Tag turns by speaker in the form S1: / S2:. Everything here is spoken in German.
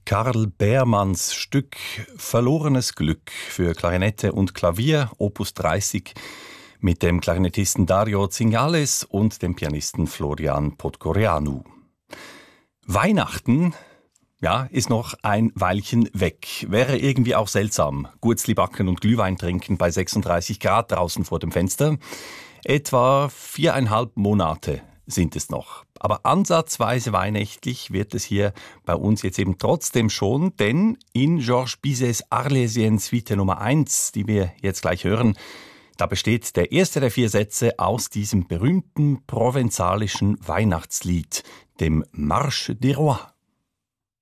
S1: Karl Beermanns Stück Verlorenes Glück für Klarinette und Klavier, Opus 30, mit dem Klarinettisten Dario Zingales und dem Pianisten Florian Podgoreanu. Weihnachten, ja, ist noch ein Weilchen weg. Wäre irgendwie auch seltsam. Gurzli backen und Glühwein trinken bei 36 Grad draußen vor dem Fenster. Etwa 4,5 Monate sind es noch. Aber ansatzweise weihnachtlich wird es hier bei uns jetzt eben trotzdem schon, denn in Georges Bizets Arlésien Suite Nummer 1, die wir jetzt gleich hören, da besteht der erste der 4 Sätze aus diesem berühmten provenzalischen Weihnachtslied, dem Marche des Rois.